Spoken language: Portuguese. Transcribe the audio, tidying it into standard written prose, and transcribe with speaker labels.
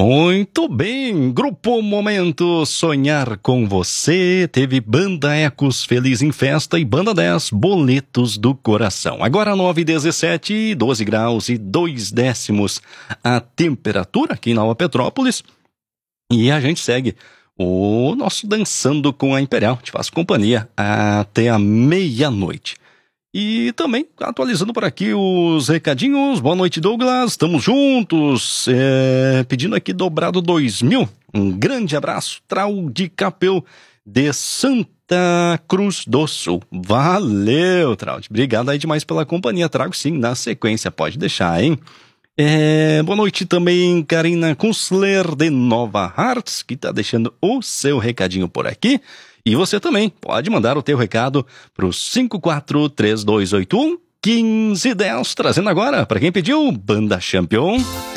Speaker 1: Muito bem, Grupo Momento Sonhar com Você, teve Banda Ecos Feliz em Festa e Banda 10 Boletos do Coração. Agora 9h17, 12 graus e 2 décimos a temperatura aqui na Nova Petrópolis. E a gente segue o nosso Dançando com a Imperial, te faço companhia até a meia-noite. E também atualizando por aqui os recadinhos. Boa noite, Douglas, estamos juntos, pedindo aqui dobrado 2000, um grande abraço, Trau de Capel de Santa Cruz do Sul. Valeu, Traude, obrigado aí demais pela companhia, trago sim na sequência, pode deixar, hein? Boa noite também, Karina Kunstler de Nova Hartz, que tá deixando o seu recadinho por aqui. E você também pode mandar o teu recado para o 543281-1510, trazendo agora, para quem pediu, Banda Champion.